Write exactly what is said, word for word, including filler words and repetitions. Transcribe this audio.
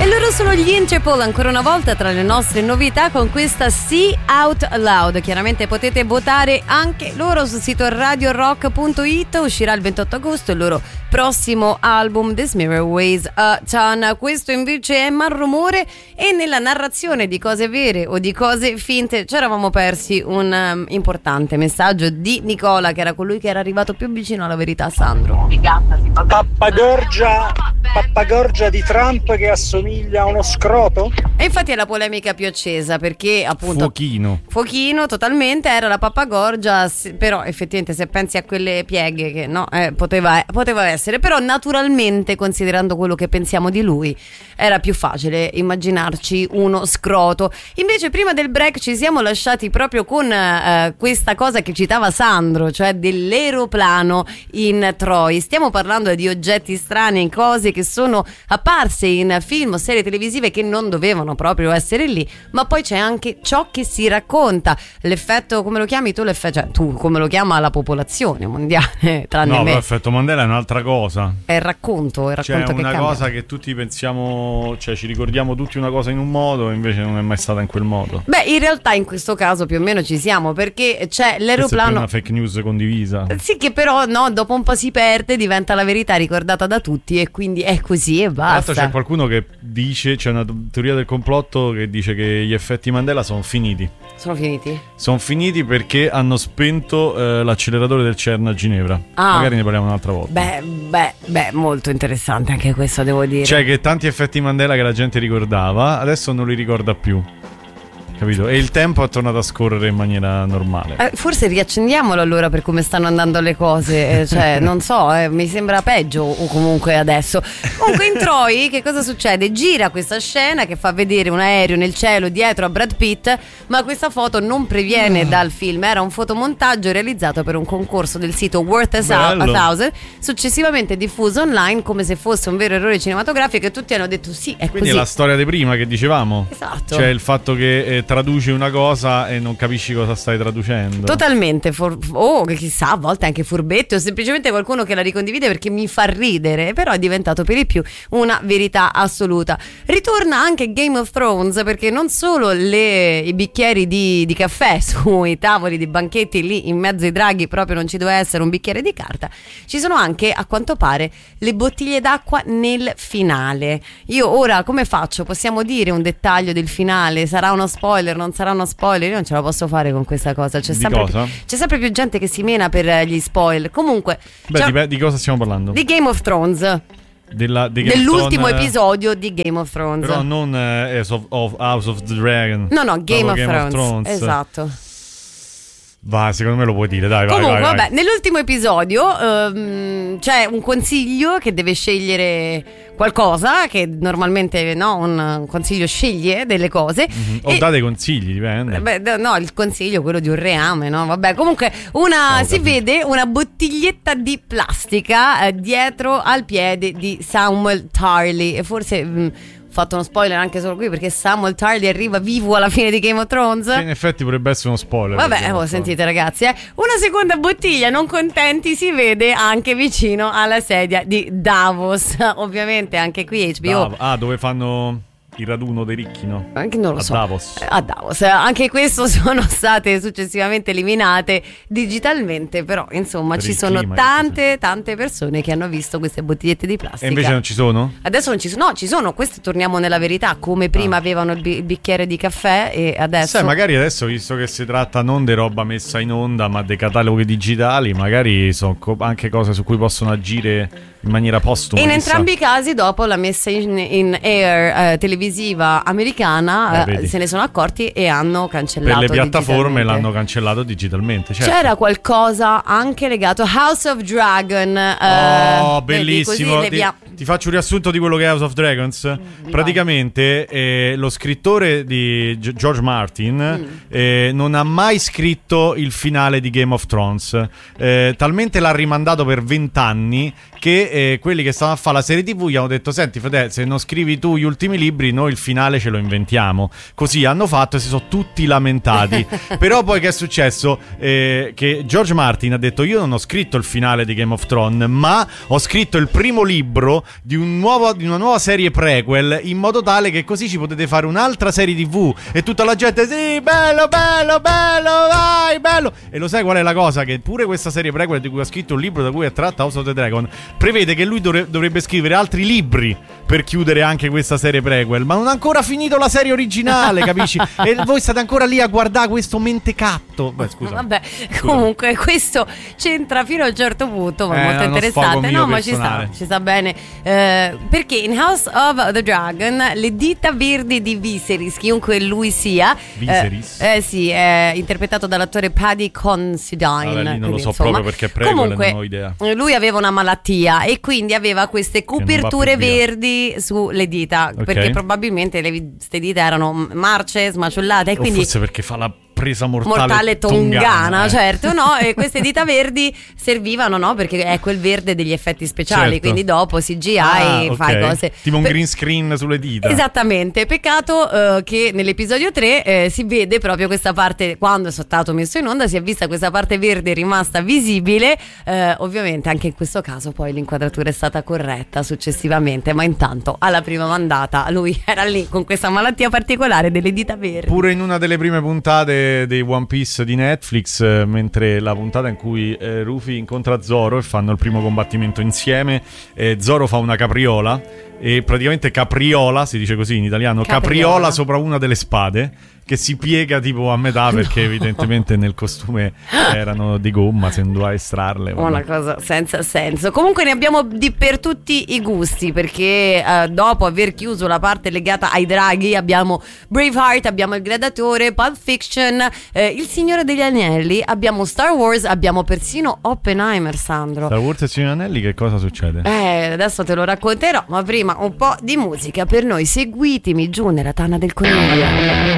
Loro sono gli Interpol, ancora una volta tra le nostre novità con questa See Out Loud. Chiaramente potete votare anche loro sul sito radio rock punto it. Uscirà il ventotto agosto il loro prossimo album This Mirror Weighs a Ton. Questo invece è Malrumore, e nella narrazione di cose vere o di cose finte ci eravamo persi un um, importante messaggio di Nicola, che era colui che era arrivato più vicino alla verità. Sandro, Pappagorgia, pappagorgia di Trump che assomiglia a uno scroto? e infatti è la polemica più accesa, perché appunto Fuochino Fuochino totalmente era la pappagorgia, s- però effettivamente se pensi a quelle pieghe che no, eh, poteva, poteva essere, però naturalmente considerando quello che pensiamo di lui era più facile immaginarci uno scroto. Invece prima del break ci siamo lasciati proprio con eh, questa cosa che citava Sandro, cioè dell'aeroplano in Troy. Stiamo parlando di oggetti strani, cose che sono apparse in film o serie televisive che non dovevano proprio essere lì, ma poi c'è anche ciò che si racconta, l'effetto, come lo chiami tu, l'effetto, cioè tu come lo chiama la popolazione mondiale, tranne No, me. però l'effetto Mandela è un'altra cosa. È il racconto, è il Cioè racconto che una cambia. cosa che tutti pensiamo, cioè ci ricordiamo tutti una cosa in un modo, invece non è mai stata in quel modo. Beh, in realtà in questo caso più o meno ci siamo, perché c'è Questa è più l'aeroplano. una fake news condivisa. Sì, che però no, dopo un po' si perde, diventa la verità ricordata da tutti, e quindi è così e Tra l'altro basta. c'è qualcuno che dice, c'è una teoria del complotto che dice che gli effetti Mandela sono finiti. Sono finiti? Sono finiti perché hanno spento eh, l'acceleratore del CERN a Ginevra. Ah. Magari ne parliamo un'altra volta. Beh, beh, beh, molto interessante anche questo, devo dire. Cioè che tanti effetti Mandela che la gente ricordava adesso non li ricorda più. Capito? E il tempo è tornato a scorrere in maniera normale. Eh, forse riaccendiamolo allora per come stanno andando le cose, eh, cioè non so, eh, mi sembra peggio o comunque adesso. Comunque in Troy che cosa succede? Gira questa scena che fa vedere un aereo nel cielo dietro a Brad Pitt, ma questa foto non previene dal film, era un fotomontaggio realizzato per un concorso del sito Worth a, Thou- a Bello. Thousand, successivamente diffuso online come se fosse un vero errore cinematografico, e tutti hanno detto sì, è Quindi così. è la storia di prima che dicevamo. Esatto. Cioè il fatto che eh, traduci una cosa e non capisci cosa stai traducendo. Totalmente, for- o chissà, a volte anche furbetto, o semplicemente qualcuno che la ricondivide perché mi fa ridere, però è diventato per di più una verità assoluta. Ritorna anche Game of Thrones, perché non solo le, i bicchieri di, di caffè sui tavoli di banchetti lì in mezzo ai draghi proprio non ci doveva essere un bicchiere di carta, ci sono anche a quanto pare le bottiglie d'acqua nel finale. Io ora come faccio? Possiamo dire un dettaglio del finale? Sarà uno spoiler? Non sarà uno spoiler? Io non ce la posso fare con questa cosa. C'è Di sempre cosa? Più, c'è sempre più gente che si mena per eh, gli spoiler. Comunque Beh, c'è- di, di cosa stiamo parlando? di Game of Thrones, Della, di Game of dell'ultimo Thrones, eh, episodio di Game of Thrones. Però non eh, House of, of House of the Dragon. No, no, Game, Proprio of, Thrones. Esatto. Vai, secondo me lo puoi dire, dai, vai, Comunque, vai, vai. vabbè, nell'ultimo episodio ehm, c'è un consiglio che deve scegliere qualcosa, che normalmente no, un consiglio sceglie delle cose. Mhm. O e- date consigli, dipende. Beh, no, il consiglio è quello di un reame, no? Vabbè, comunque una, Oh, si capito. vede una bottiglietta di plastica eh, dietro al piede di Samuel Tarly, e forse mh, ho fatto uno spoiler anche solo qui, perché Samuel Tarly arriva vivo alla fine di Game of Thrones. Che in effetti potrebbe essere uno spoiler. Vabbè, perché non oh, so. sentite ragazzi, eh. Una seconda bottiglia, non contenti, si vede anche vicino alla sedia di Davos. Ovviamente anche qui H B O. Dav- ah, dove fanno il raduno dei ricchi, no? Anche non lo A so. Davos. Eh, A Davos. Eh, Anche questo sono state successivamente eliminate digitalmente, però insomma Per ci il sono clima, tante tante persone che hanno visto queste bottigliette di plastica. E invece non ci sono? Adesso non ci sono, no, ci sono, queste torniamo nella verità, come prima Ah. avevano il, bi- il bicchiere di caffè e adesso Sai, magari adesso, visto che si tratta non di roba messa in onda, ma dei cataloghi digitali, magari sono co- anche cose su cui possono agire in maniera postuma. in chissà. entrambi i casi, dopo la messa in, in air eh, televisiva americana, Eh, eh, vedi. se ne sono accorti e hanno cancellato Per le piattaforme digitalmente. l'hanno cancellato digitalmente. Certo. C'era qualcosa anche legato a House of Dragon. eh, Oh, vedi, bellissimo. così le Ti, via- ti faccio un riassunto di quello che è House of Dragons. Praticamente eh, lo scrittore di G- George Martin Mm. eh, non ha mai scritto il finale di Game of Thrones. Eh, talmente l'ha rimandato per vent'anni che eh, quelli che stavano a fare la serie tivù gli hanno detto: senti fratello, se non scrivi tu gli ultimi libri, noi il finale ce lo inventiamo. Così hanno fatto e si sono tutti lamentati. Però poi che è successo? Eh, che George Martin ha detto: io non ho scritto il finale di Game of Thrones, ma ho scritto il primo libro di, un nuovo, di una nuova serie prequel, in modo tale che così ci potete fare un'altra serie tivù e tutta la gente sì, bello, bello, bello, vai, bello. E lo sai qual è la cosa? Che pure questa serie prequel di cui ha scritto un libro da cui è tratta House of the Dragon prevede che lui dovre- dovrebbe scrivere altri libri per chiudere anche questa serie prequel, ma non ha ancora finito la serie originale, capisci? E voi state ancora lì a guardare questo mentecatto. Beh, scusa. Vabbè, scusa. Comunque questo c'entra fino a un certo punto, ma è Eh, molto è uno interessante. sfogo mio No, ma ci sta, personale. ci sta bene. Eh, perché in House of the Dragon le dita verdi di Viserys, chiunque lui sia, Viserys? eh, eh sì, è interpretato dall'attore Paddy Considine. Vabbè, lì non lo quindi, so insomma, proprio perché prequel comunque, non ho idea. eh, lui aveva una malattia e quindi aveva queste non va coperture più via. verdi sulle dita, Ok. perché probabilmente le queste dita erano marce, smaciullate e O quindi forse perché fa la presa mortale, mortale tongana, tongana, eh. certo, no? E queste dita verdi servivano, no? Perché è quel verde degli effetti speciali, Certo. quindi dopo C G I Ah, ok. fai cose. tipo un Per- green screen sulle dita. Esattamente, peccato eh, che nell'episodio tre eh, si vede proprio questa parte, quando è stato messo in onda si è vista questa parte verde rimasta visibile, eh, ovviamente anche in questo caso poi l'inquadratura è stata corretta successivamente, ma intanto alla prima mandata lui era lì con questa malattia particolare delle dita verdi. Pure in una delle prime puntate dei One Piece di Netflix, eh, mentre la puntata in cui eh, Rufy incontra Zoro e fanno il primo combattimento insieme, eh, Zoro fa una capriola e praticamente capriola, si dice così in italiano, capriola, Capriola. sopra una delle spade che si piega tipo a metà perché evidentemente nel costume erano di gomma, se non doveva estrarle. vabbè. Una cosa senza senso. Comunque ne abbiamo di per tutti i gusti, perché eh, dopo aver chiuso la parte legata ai draghi abbiamo Braveheart, abbiamo Il Gladiatore, Pulp Fiction, eh, Il Signore degli Anelli, abbiamo Star Wars, abbiamo persino Oppenheimer, Sandro. Star Wars e Signore degli Anelli, che cosa succede? Eh, adesso te lo racconterò, ma prima un po' di musica per noi. Seguitemi giù nella tana del coniglio.